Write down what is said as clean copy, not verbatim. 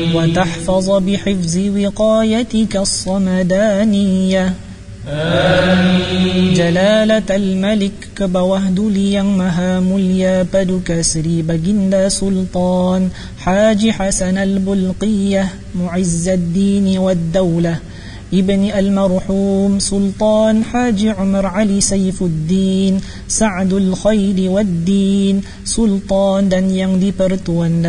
وتحفظ بحفظ وقايتك الصمدانية. جلالة الملك كبوهدلي yang maha mulia paduka Sri Baginda Sultan Haji Hasan al-Bulqiyah Mu'izzuddin wad-Daulah Ibni al-Marhum Sultan Haji Umar Ali Saifuddin Sa'dul Khairi wad-Din Sultan dan yang dipertuan